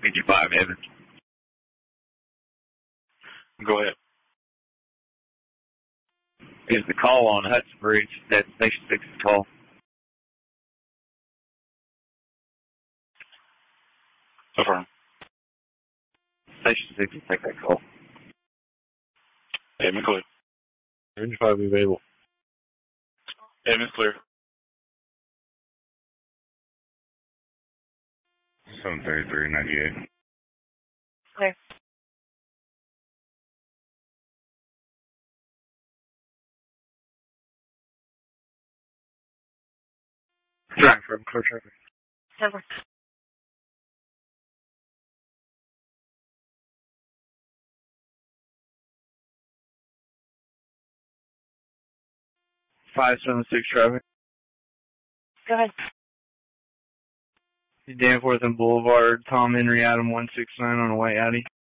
55, Evans. Go ahead. Is the call on Hudson Bridge? That's Station 6's call. Affirm. Station 6 will take that call. Edmund clear. Range 5 available. Edmund's clear. 733-98. Clear. Drive from clear traffic. Over. traffic. Go ahead. Danforth and Boulevard, Tom Henry, Adam 169 on a white Audi.